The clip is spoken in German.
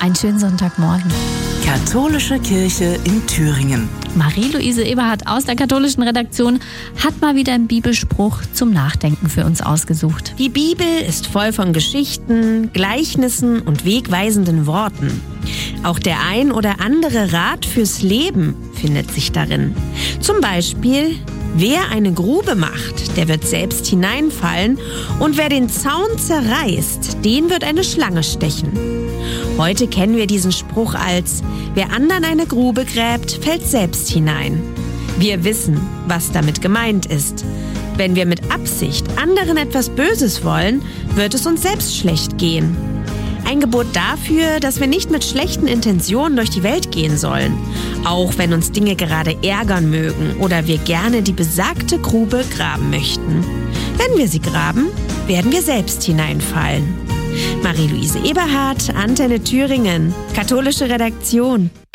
Einen schönen Sonntagmorgen. Katholische Kirche in Thüringen. Marie-Luise Eberhardt aus der katholischen Redaktion hat mal wieder einen Bibelspruch zum Nachdenken für uns ausgesucht. Die Bibel ist voll von Geschichten, Gleichnissen und wegweisenden Worten. Auch der ein oder andere Rat fürs Leben findet sich darin. Zum Beispiel: Wer eine Grube macht, der wird selbst hineinfallen, und wer den Zaun zerreißt, den wird eine Schlange stechen. Heute kennen wir diesen Spruch als: Wer anderen eine Grube gräbt, fällt selbst hinein. Wir wissen, was damit gemeint ist. Wenn wir mit Absicht anderen etwas Böses wollen, wird es uns selbst schlecht gehen. Ein Gebot dafür, dass wir nicht mit schlechten Intentionen durch die Welt gehen sollen, auch wenn uns Dinge gerade ärgern mögen oder wir gerne die besagte Grube graben möchten. Wenn wir sie graben, werden wir selbst hineinfallen. Marie-Luise Eberhardt, Antenne Thüringen, katholische Redaktion.